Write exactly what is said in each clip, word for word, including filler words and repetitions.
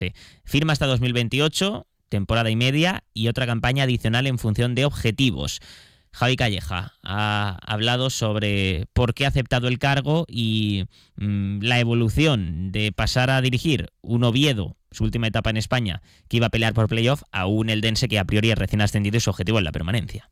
Firma hasta dos mil veintiocho, temporada y media, y otra campaña adicional en función de objetivos. Javi Calleja ha hablado sobre por qué ha aceptado el cargo y mmm, la evolución de pasar a dirigir un Oviedo, su última etapa en España, que iba a pelear por playoff, a un Eldense que a priori es recién ascendido y su objetivo es la permanencia.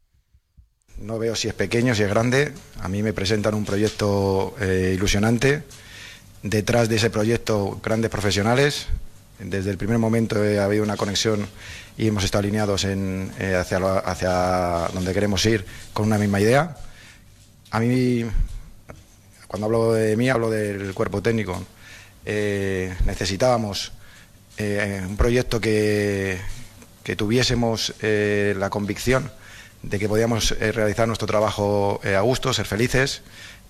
No veo si es pequeño, si es grande. A mí me presentan un proyecto eh, ilusionante. Detrás de ese proyecto, grandes profesionales. Desde el primer momento eh, ha habido una conexión y hemos estado alineados en, eh, hacia, lo, hacia donde queremos ir con una misma idea. A mí, cuando hablo de mí, hablo del cuerpo técnico. Eh, necesitábamos eh, un proyecto que, que tuviésemos eh, la convicción de que podíamos eh, realizar nuestro trabajo eh, a gusto, ser felices,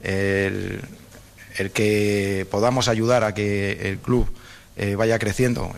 el, el que podamos ayudar a que el club eh, vaya creciendo.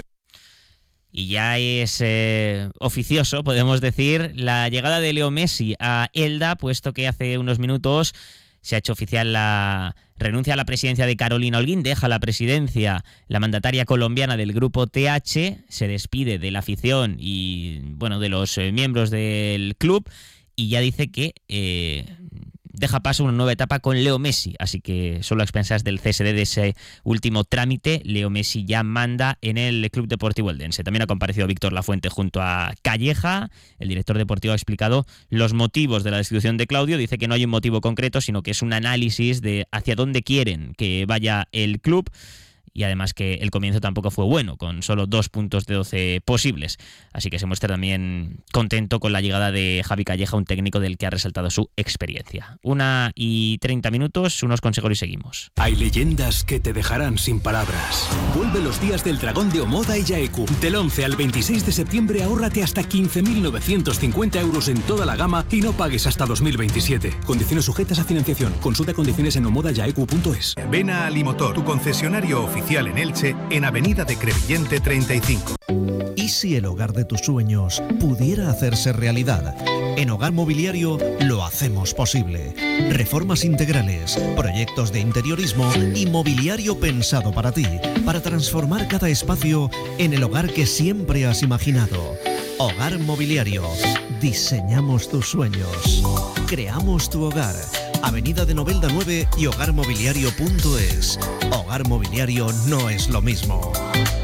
Y ya es eh, oficioso, podemos decir, la llegada de Leo Messi a Elda, puesto que hace unos minutos se ha hecho oficial la renuncia a la presidencia de Carolina Holguín, deja la presidencia la mandataria colombiana del grupo T H, se despide de la afición y bueno de los eh, miembros del club y ya dice que eh, deja paso a una nueva etapa con Leo Messi, así que solo a expensas del C S D de ese último trámite, Leo Messi ya manda en el Club Deportivo Eldense. También ha comparecido Víctor Lafuente junto a Calleja, el director deportivo ha explicado los motivos de la destitución de Claudio, dice que no hay un motivo concreto, sino que es un análisis de hacia dónde quieren que vaya el club. Y además que el comienzo tampoco fue bueno, con solo dos puntos de doce posibles. Así que se muestra también contento con la llegada de Javi Calleja, un técnico del que ha resaltado su experiencia. Una y treinta minutos, unos consejos y seguimos. Hay leyendas que te dejarán sin palabras. Vuelve los días del dragón de Omoda y Yaeku. Del once al veintiséis de septiembre ahórrate hasta quince mil novecientos cincuenta euros en toda la gama y no pagues hasta dos mil veintisiete. Condiciones sujetas a financiación. Consulta condiciones en omoda yaeku punto es. Ven a Alimotor, tu concesionario oficial en Elche, en Avenida de Crevillente treinta y cinco. ¿Y si el hogar de tus sueños pudiera hacerse realidad? En Hogar Mobiliario lo hacemos posible. Reformas integrales, proyectos de interiorismo y mobiliario pensado para ti, para transformar cada espacio en el hogar que siempre has imaginado. Hogar Mobiliario. Diseñamos tus sueños. Creamos tu hogar. Avenida de Novelda nueve y hogar mobiliario punto es. Hogar Mobiliario no es lo mismo.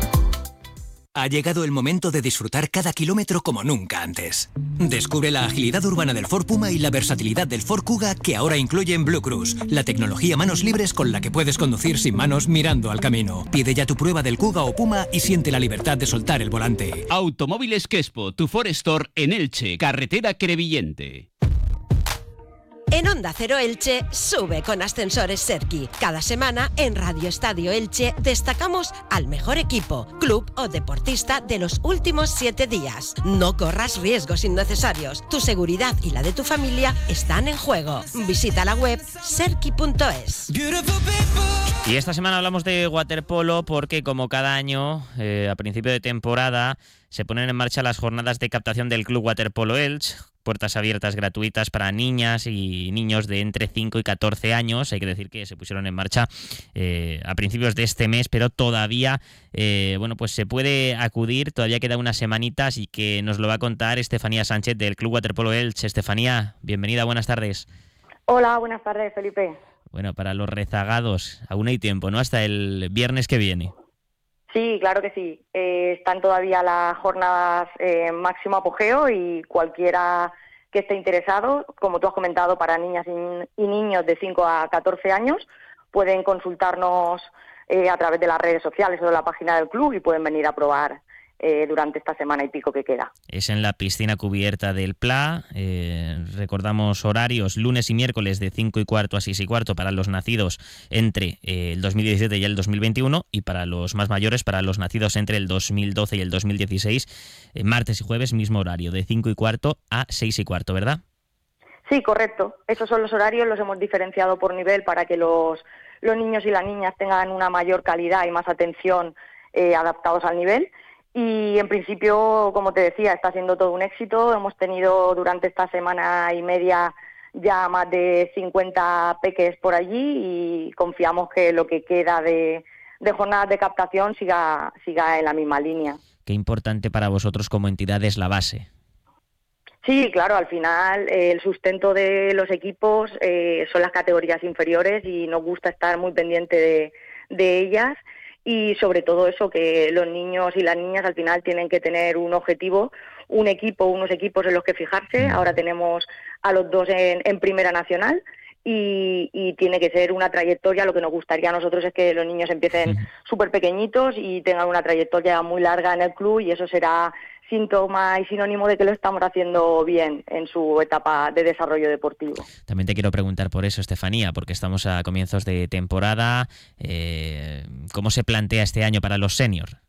Ha llegado el momento de disfrutar cada kilómetro como nunca antes. Descubre la agilidad urbana del Ford Puma y la versatilidad del Ford Kuga que ahora incluyen Blue Cruise, la tecnología manos libres con la que puedes conducir sin manos mirando al camino. Pide ya tu prueba del Kuga o Puma y siente la libertad de soltar el volante. Automóviles Quespo, tu Ford Store en Elche, carretera Crevillente. En Onda Cero Elche, sube con Ascensores Serki. Cada semana en Radio Estadio Elche destacamos al mejor equipo, club o deportista de los últimos siete días. No corras riesgos innecesarios. Tu seguridad y la de tu familia están en juego. Visita la web serki punto es. Y esta semana hablamos de waterpolo porque como cada año, eh, a principio de temporada, se ponen en marcha las jornadas de captación del Club Waterpolo Elche. Puertas abiertas gratuitas para niñas y niños de entre cinco y catorce años. Hay que decir que se pusieron en marcha eh, a principios de este mes, pero todavía eh, bueno, pues se puede acudir, todavía queda unas semanitas y que nos lo va a contar Estefanía Sánchez del Club Waterpolo Elche. Estefanía, bienvenida, buenas tardes. Hola, buenas tardes, Felipe. Bueno, para los rezagados, aún hay tiempo, ¿no? Hasta el viernes que viene. Sí, claro que sí. Eh, están todavía las jornadas en eh, máximo apogeo y cualquiera que esté interesado, como tú has comentado, para niñas y, y niños de cinco a catorce años, pueden consultarnos eh, a través de las redes sociales o de la página del club y pueden venir a probar eh, durante esta semana y pico que queda. Es en la piscina cubierta del Pla. Eh, recordamos horarios lunes y miércoles de cinco y cuarto a seis y cuarto para los nacidos entre eh, el dos mil diecisiete y el dos mil veintiuno y para los más mayores, para los nacidos entre el dos mil doce y el dos mil dieciséis, eh, martes y jueves mismo horario de cinco y cuarto a seis y cuarto, ¿verdad? Sí, correcto. Esos son los horarios, los hemos diferenciado por nivel para que los, los niños y las niñas tengan una mayor calidad y más atención eh, adaptados al nivel. Y en principio, como te decía, está siendo todo un éxito. Hemos tenido durante esta semana y media ya más de cincuenta peques por allí y confiamos que lo que queda de, de jornadas de captación siga, siga en la misma línea. Qué importante para vosotros como entidad es la base. Sí, claro, al final eh, el sustento de los equipos eh, son las categorías inferiores y nos gusta estar muy pendiente de, de ellas y sobre todo eso, que los niños y las niñas al final tienen que tener un objetivo, un equipo, unos equipos en los que fijarse. Ahora tenemos a los dos en, en Primera Nacional y, y tiene que ser una trayectoria. Lo que nos gustaría a nosotros es que los niños empiecen uh-huh. súper pequeñitos y tengan una trayectoria muy larga en el club y eso será síntoma y sinónimo de que lo estamos haciendo bien en su etapa de desarrollo deportivo. También te quiero preguntar por eso, Estefanía, porque estamos a comienzos de temporada. Eh, ¿Cómo se plantea este año para los seniors?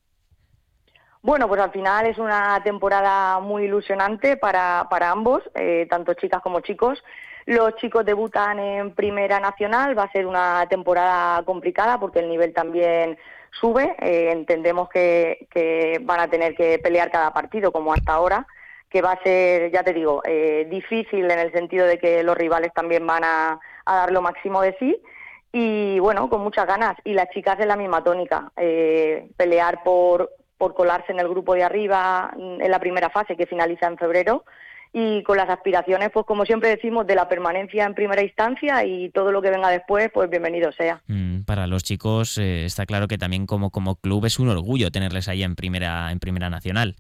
Bueno, pues al final es una temporada muy ilusionante para, para ambos, eh, tanto chicas como chicos. Los chicos debutan en Primera Nacional, va a ser una temporada complicada porque el nivel también sube, eh, entendemos que, que van a tener que pelear cada partido como hasta ahora, que va a ser, ya te digo, eh, difícil en el sentido de que los rivales también van a, a dar lo máximo de sí y bueno, con muchas ganas. Y las chicas en la misma tónica, eh, pelear por, por colarse en el grupo de arriba en la primera fase que finaliza en febrero y con las aspiraciones, pues como siempre decimos, de la permanencia en primera instancia y todo lo que venga después, pues bienvenido sea. Mm, para los chicos eh, está claro que también como, como club es un orgullo tenerles ahí en primera, en primera nacional.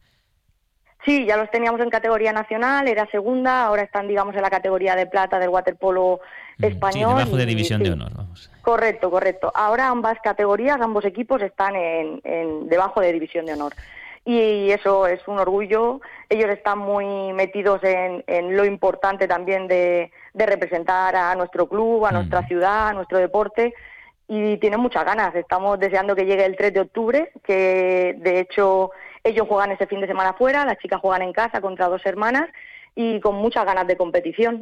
Sí, ya los teníamos en categoría nacional, era segunda, ahora están, digamos, en la categoría de plata del waterpolo mm, español. Sí, debajo de y, división sí. de honor, vamos. Correcto, correcto. Ahora ambas categorías, ambos equipos están en, en debajo de división de honor. Y eso es un orgullo. Ellos están muy metidos en, en lo importante también de, de representar a nuestro club, a nuestra ciudad, a nuestro deporte, y tienen muchas ganas. Estamos deseando que llegue el tres de octubre, que de hecho ellos juegan ese fin de semana fuera, las chicas juegan en casa contra dos hermanas y con muchas ganas de competición.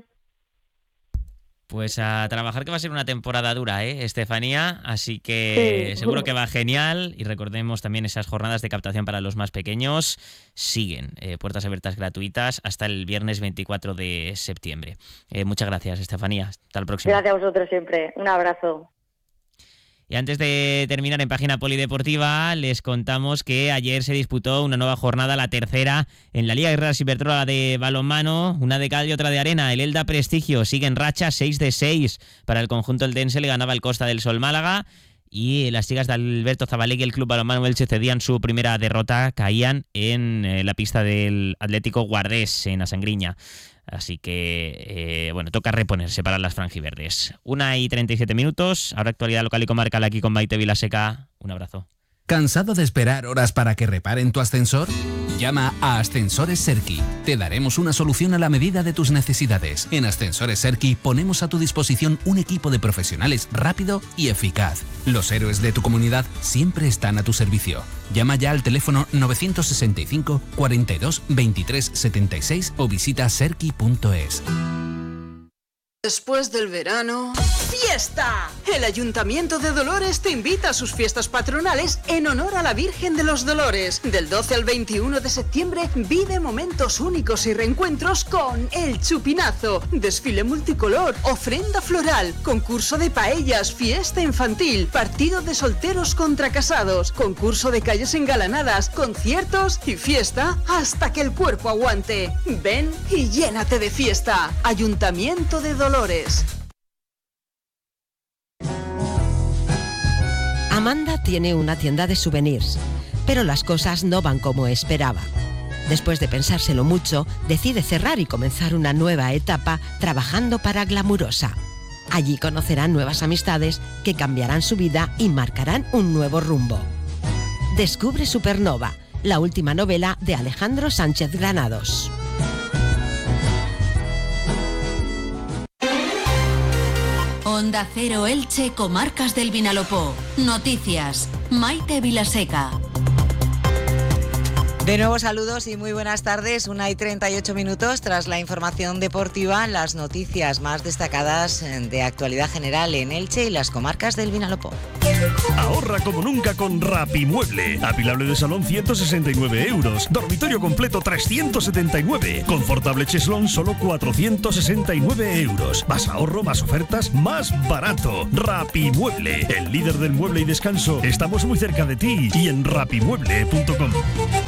Pues a trabajar, que va a ser una temporada dura, ¿eh, Estefanía? Así que sí, seguro que va genial. Y recordemos también esas jornadas de captación para los más pequeños. Siguen, eh, puertas abiertas gratuitas hasta el viernes veinticuatro de septiembre. Eh, muchas gracias, Estefanía. Hasta el próximo. Gracias a vosotros siempre. Un abrazo. Y antes de terminar en página polideportiva, les contamos que ayer se disputó una nueva jornada, la tercera, en la Liga Guerreras Iberdrola de balonmano, una de cal y otra de arena. El Elda Prestigio sigue en racha, seis de seis para el conjunto eldense, le ganaba el Costa del Sol Málaga, y las chicas de Alberto Zabalegui, el Club Balonmano Elche, cedían su primera derrota, caían en la pista del Atlético Guardés, en Asangriña. Así que, eh, bueno, toca reponerse para las franjiverdes. Una y treinta y siete minutos. Ahora actualidad local y comarcal aquí con Maite Vilaseca. Un abrazo. ¿Cansado de esperar horas para que reparen tu ascensor? Llama a Ascensores Serki. Te daremos una solución a la medida de tus necesidades. En Ascensores Serki ponemos a tu disposición un equipo de profesionales rápido y eficaz. Los héroes de tu comunidad siempre están a tu servicio. Llama ya al teléfono novecientos sesenta y cinco, cuarenta y dos, veintitrés, setenta y seis o visita serki punto es. Después del verano... ¡Fiesta! El Ayuntamiento de Dolores te invita a sus fiestas patronales en honor a la Virgen de los Dolores. Del doce al veintiuno de septiembre vive momentos únicos y reencuentros con El Chupinazo, desfile multicolor, ofrenda floral, concurso de paellas, fiesta infantil, partido de solteros contra casados, concurso de calles engalanadas, conciertos y fiesta hasta que el cuerpo aguante. Ven y llénate de fiesta. Ayuntamiento de Dolores. Amanda tiene una tienda de souvenirs, pero las cosas no van como esperaba. Después de pensárselo mucho, decide cerrar y comenzar una nueva etapa trabajando para Glamurosa. Allí conocerán nuevas amistades que cambiarán su vida y marcarán un nuevo rumbo. Descubre Supernova, la última novela de Alejandro Sánchez Granados. Onda Cero Elche, Comarcas del Vinalopó. Noticias. Maite Vilaseca. De nuevo saludos y muy buenas tardes. Una y treinta y ocho minutos tras la información deportiva, las noticias más destacadas de actualidad general en Elche y las comarcas del Vinalopó. Ahorra como nunca con Rapimueble. Apilable de salón ciento sesenta y nueve euros. Dormitorio completo trescientos setenta y nueve. Confortable cheslón solo cuatrocientos sesenta y nueve euros. Más ahorro, más ofertas, más barato. Rapimueble, el líder del mueble y descanso. Estamos muy cerca de ti y en rapimueble punto com.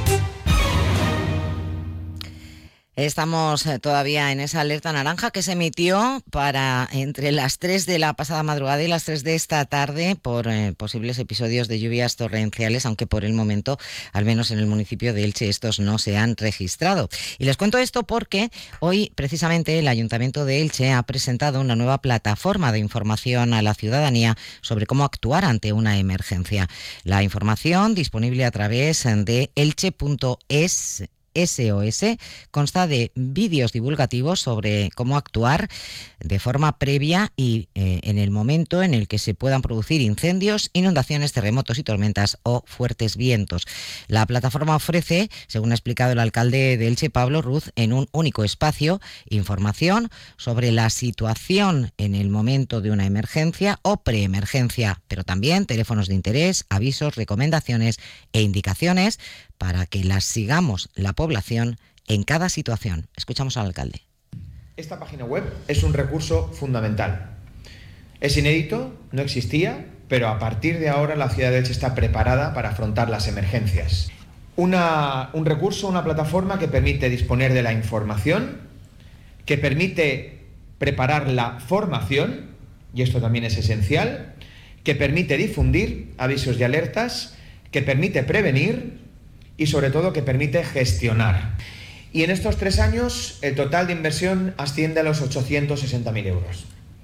Estamos todavía en esa alerta naranja que se emitió para entre las tres de la pasada madrugada y las tres de esta tarde por eh, posibles episodios de lluvias torrenciales, aunque por el momento, al menos en el municipio de Elche, estos no se han registrado. Y les cuento esto porque hoy, precisamente, el Ayuntamiento de Elche ha presentado una nueva plataforma de información a la ciudadanía sobre cómo actuar ante una emergencia. La información, disponible a través de elche punto es S O S, consta de vídeos divulgativos sobre cómo actuar de forma previa y eh, en el momento en el que se puedan producir incendios, inundaciones, terremotos y tormentas o fuertes vientos. La plataforma ofrece, según ha explicado el alcalde de Elche, Pablo Ruz, en un único espacio, información sobre la situación en el momento de una emergencia o preemergencia, pero también teléfonos de interés, avisos, recomendaciones e indicaciones para que las sigamos la población en cada situación. Escuchamos al alcalde. Esta página web es un recurso fundamental. Es inédito, no existía, pero a partir de ahora la ciudad de Elche está preparada para afrontar las emergencias. Una, un recurso, una plataforma que permite disponer de la información, que permite preparar la formación, y esto también es esencial, que permite difundir avisos y alertas, que permite prevenir y sobre todo que permite gestionar. Y en estos tres años el total de inversión asciende a los ochocientos sesenta mil euros.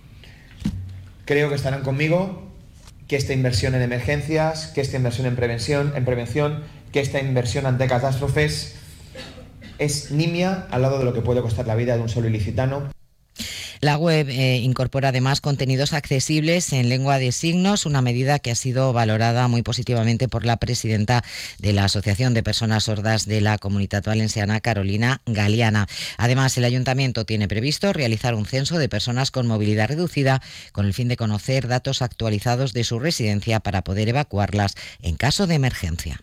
Creo que estarán conmigo que esta inversión en emergencias, que esta inversión en prevención, en prevención, que esta inversión ante catástrofes es nimia al lado de lo que puede costar la vida de un solo ilicitano. La web eh, incorpora además contenidos accesibles en lengua de signos, una medida que ha sido valorada muy positivamente por la presidenta de la Asociación de Personas Sordas de la Comunidad Valenciana, Carolina Galeana. Además, el Ayuntamiento tiene previsto realizar un censo de personas con movilidad reducida con el fin de conocer datos actualizados de su residencia para poder evacuarlas en caso de emergencia.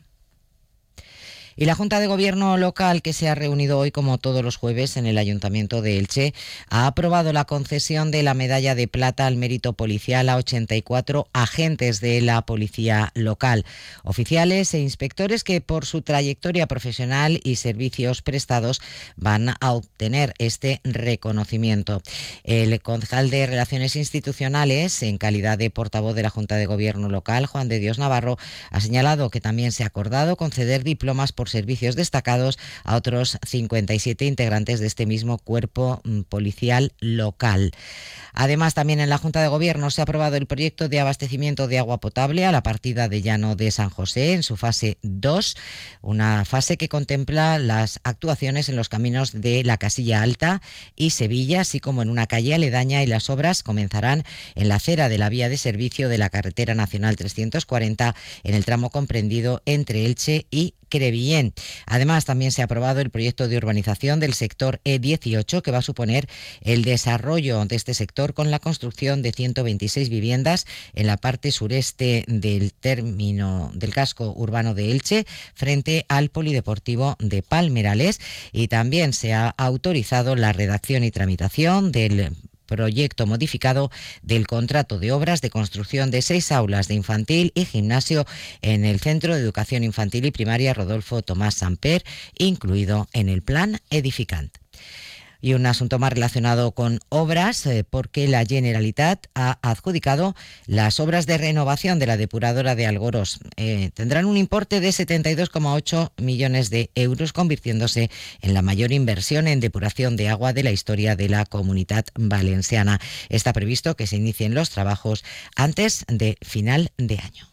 Y la Junta de Gobierno local, que se ha reunido hoy como todos los jueves en el Ayuntamiento de Elche, ha aprobado la concesión de la medalla de plata al mérito policial a ochenta y cuatro agentes de la policía local, oficiales e inspectores que por su trayectoria profesional y servicios prestados van a obtener este reconocimiento. El concejal de Relaciones Institucionales, en calidad de portavoz de la Junta de Gobierno local, Juan de Dios Navarro, ha señalado que también se ha acordado conceder diplomas por servicios destacados a otros cincuenta y siete integrantes de este mismo cuerpo policial local. Además, también en la Junta de Gobierno se ha aprobado el proyecto de abastecimiento de agua potable a la partida de Llano de San José en su fase dos, una fase que contempla las actuaciones en los caminos de la Casilla Alta y Sevilla, así como en una calle aledaña, y las obras comenzarán en la acera de la vía de servicio de la carretera nacional trescientos cuarenta en el tramo comprendido entre Elche y Crevillent. Además, también se ha aprobado el proyecto de urbanización del sector E dieciocho, que va a suponer el desarrollo de este sector con la construcción de ciento veintiséis viviendas en la parte sureste del término del casco urbano de Elche, frente al polideportivo de Palmerales, y también se ha autorizado la redacción y tramitación del proyecto modificado del contrato de obras de construcción de seis aulas de infantil y gimnasio en el Centro de Educación Infantil y Primaria Rodolfo Tomás Samper, incluido en el plan edificante. Y un asunto más relacionado con obras, eh, porque la Generalitat ha adjudicado las obras de renovación de la depuradora de Algorós. Eh, tendrán un importe de setenta y dos coma ocho millones de euros, convirtiéndose en la mayor inversión en depuración de agua de la historia de la Comunidad Valenciana. Está previsto que se inicien los trabajos antes de final de año.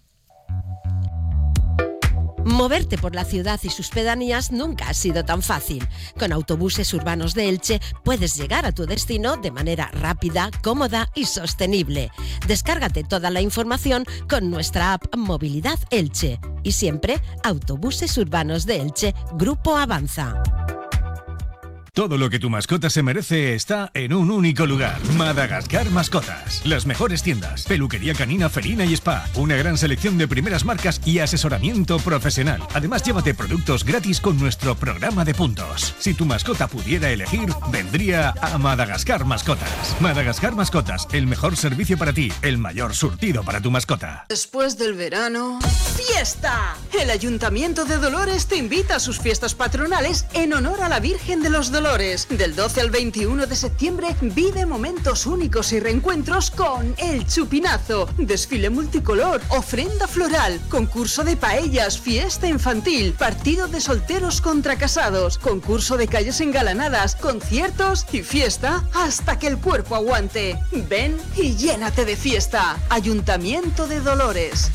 Moverte por la ciudad y sus pedanías nunca ha sido tan fácil. Con Autobuses Urbanos de Elche puedes llegar a tu destino de manera rápida, cómoda y sostenible. Descárgate toda la información con nuestra app Movilidad Elche. Y siempre, Autobuses Urbanos de Elche, Grupo Avanza. Todo lo que tu mascota se merece está en un único lugar. Madagascar Mascotas. Las mejores tiendas, peluquería canina, felina y spa. Una gran selección de primeras marcas y asesoramiento profesional. Además, llévate productos gratis con nuestro programa de puntos. Si tu mascota pudiera elegir, vendría a Madagascar Mascotas. Madagascar Mascotas, el mejor servicio para ti, el mayor surtido para tu mascota. Después del verano, ¡fiesta! El Ayuntamiento de Dolores te invita a sus fiestas patronales en honor a la Virgen de los Dolores. Del doce al veintiuno de septiembre vive momentos únicos y reencuentros con El Chupinazo, desfile multicolor, ofrenda floral, concurso de paellas, fiesta infantil, partido de solteros contra casados, concurso de calles engalanadas, conciertos y fiesta hasta que el cuerpo aguante. Ven y llénate de fiesta. Ayuntamiento de Dolores.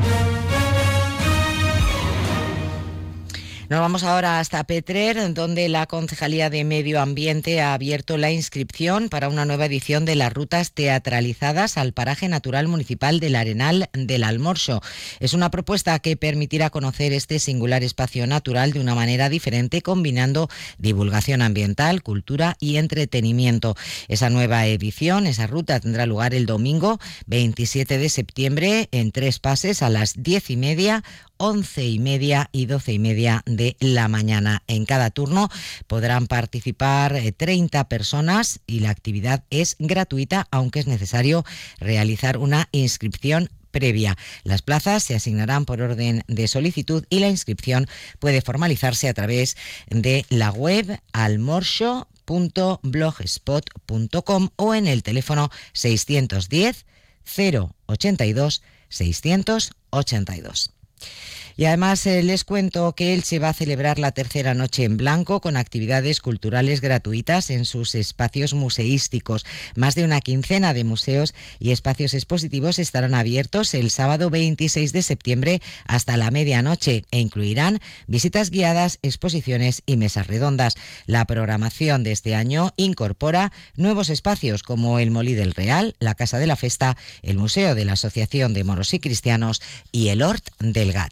Nos vamos ahora hasta Petrer, donde la Concejalía de Medio Ambiente ha abierto la inscripción para una nueva edición de las rutas teatralizadas al paraje natural municipal del Arenal del Almorzo. Es una propuesta que permitirá conocer este singular espacio natural de una manera diferente, combinando divulgación ambiental, cultura y entretenimiento. Esa nueva edición, esa ruta, tendrá lugar el domingo veintisiete de septiembre en tres pases a las diez y media, once y media y doce y media de la mañana. En cada turno podrán participar treinta personas y la actividad es gratuita, aunque es necesario realizar una inscripción previa. Las plazas se asignarán por orden de solicitud y la inscripción puede formalizarse a través de la web almorzo punto blogspot punto com o en el teléfono seiscientos diez, cero ochenta y dos, seiscientos ochenta y dos. Y además eh, les cuento que Elche va a celebrar la tercera noche en blanco con actividades culturales gratuitas en sus espacios museísticos. Más de una quincena de museos y espacios expositivos estarán abiertos el sábado veintiséis de septiembre hasta la medianoche e incluirán visitas guiadas, exposiciones y mesas redondas. La programación de este año incorpora nuevos espacios como el Molí del Real, la Casa de la Festa, el Museo de la Asociación de Moros y Cristianos y el Hort del Gat.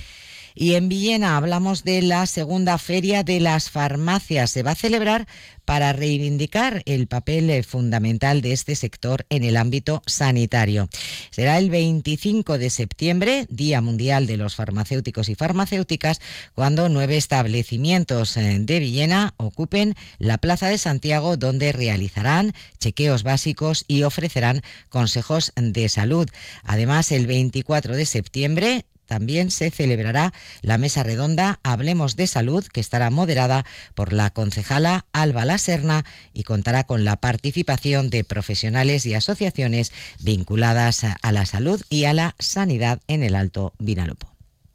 Y en Villena hablamos de la segunda feria de las farmacias. Se va a celebrar para reivindicar el papel fundamental de este sector en el ámbito sanitario. Será el veinticinco de septiembre, Día Mundial de los Farmacéuticos y Farmacéuticas, cuando nueve establecimientos de Villena ocupen la Plaza de Santiago, donde realizarán chequeos básicos y ofrecerán consejos de salud. Además, el veinticuatro de septiembre también se celebrará la mesa redonda Hablemos de Salud, que estará moderada por la concejala Alba La Serna y contará con la participación de profesionales y asociaciones vinculadas a la salud y a la sanidad en el Alto Vinalopó.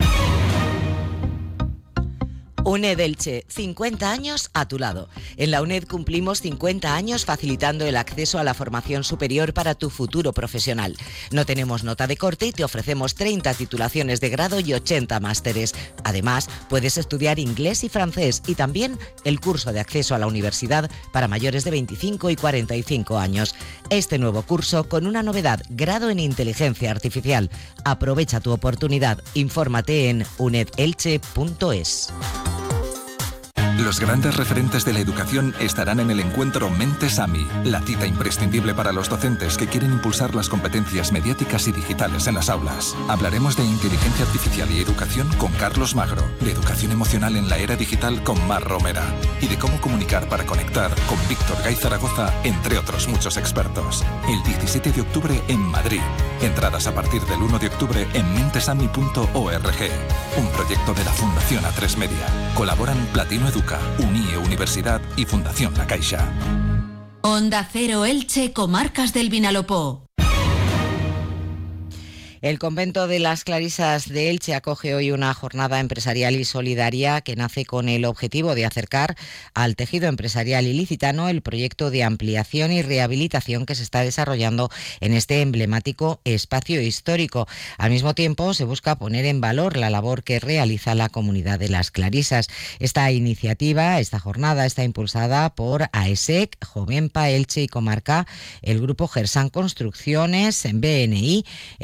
UNED Elche, cincuenta años a tu lado. En la UNED cumplimos cincuenta años facilitando el acceso a la formación superior para tu futuro profesional. No tenemos nota de corte y te ofrecemos treinta titulaciones de grado y ochenta másteres. Además, puedes estudiar inglés y francés y también el curso de acceso a la universidad para mayores de veinticinco y cuarenta y cinco años. Este nuevo curso con una novedad, grado en inteligencia artificial. Aprovecha tu oportunidad. Infórmate en uned elche punto es. Los grandes referentes de la educación estarán en el encuentro Mentes AMI, la cita imprescindible para los docentes que quieren impulsar las competencias mediáticas y digitales en las aulas. Hablaremos de inteligencia artificial y educación con Carlos Magro, de educación emocional en la era digital con Mar Romera y de cómo comunicar para conectar con Víctor Gay Zaragoza, entre otros muchos expertos. El diecisiete de octubre en Madrid. Entradas a partir del uno de octubre en mentesami punto org. Un proyecto de la Fundación A tres Media. Colaboran Platino Educa, UNIE Universidad y Fundación La Caixa. Onda Cero Elche, Comarcas del Vinalopó. El convento de las Clarisas de Elche acoge hoy una jornada empresarial y solidaria que nace con el objetivo de acercar al tejido empresarial ilicitano el proyecto de ampliación y rehabilitación que se está desarrollando en este emblemático espacio histórico. Al mismo tiempo, se busca poner en valor la labor que realiza la comunidad de las Clarisas. Esta iniciativa, esta jornada, está impulsada por AESEC, Jovenpa, Elche y Comarca, el grupo Gersan Construcciones, B N I, el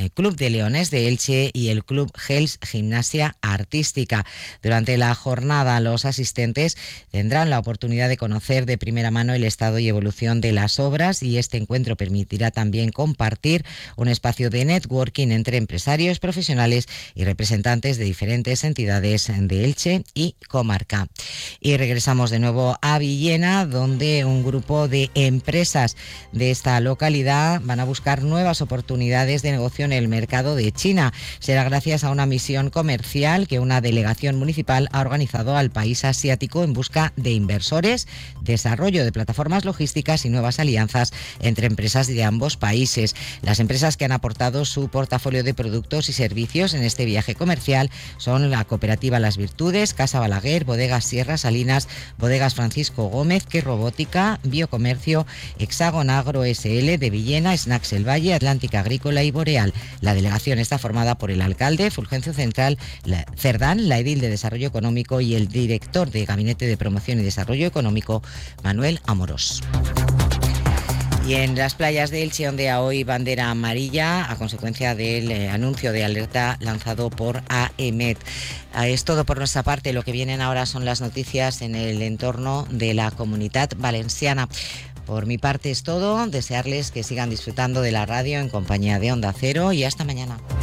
eh, Club de Leones de Elche y el Club Gels Gimnasia Artística. Durante la jornada, los asistentes tendrán la oportunidad de conocer de primera mano el estado y evolución de las obras, y este encuentro permitirá también compartir un espacio de networking entre empresarios, profesionales y representantes de diferentes entidades de Elche y comarca. Y regresamos de nuevo a Villena, donde un grupo de empresas de esta localidad van a buscar nuevas oportunidades de negocio en el mercado de China. Será gracias a una misión comercial que una delegación municipal ha organizado al país asiático en busca de inversores, desarrollo de plataformas logísticas y nuevas alianzas entre empresas de ambos países. Las empresas que han aportado su portafolio de productos y servicios en este viaje comercial son la Cooperativa Las Virtudes, Casa Balaguer, Bodegas Sierra Salinas, Bodegas Francisco Gómez, Que Robótica, Biocomercio, Hexagon Agro S L de Villena, Snacks El Valle, Atlántica Agrícola y Boreal. La delegación está formada por el alcalde, Fulgencio Central, la Cerdán, la edil de Desarrollo Económico y el director de Gabinete de Promoción y Desarrollo Económico, Manuel Amorós. Y en las playas de Elche ondea hoy bandera amarilla a consecuencia del eh, anuncio de alerta lanzado por A E M E T. Eh, es todo por nuestra parte. Lo que vienen ahora son las noticias en el entorno de la Comunitat Valenciana. Por mi parte es todo. Desearles que sigan disfrutando de la radio en compañía de Onda Cero y hasta mañana.